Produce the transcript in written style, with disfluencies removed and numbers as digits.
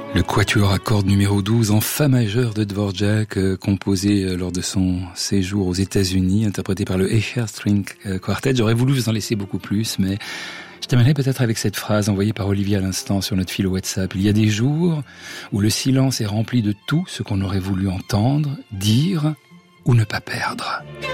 Le quatuor à cordes numéro 12 en fa majeur de Dvorak, composé lors de son séjour aux États-Unis, interprété par le Escher String Quartet. J'aurais voulu vous en laisser beaucoup plus, mais je terminerai peut-être avec cette phrase envoyée par Olivier à l'instant sur notre fil WhatsApp. Il y a des jours où le silence est rempli de tout ce qu'on aurait voulu entendre, dire ou ne pas perdre.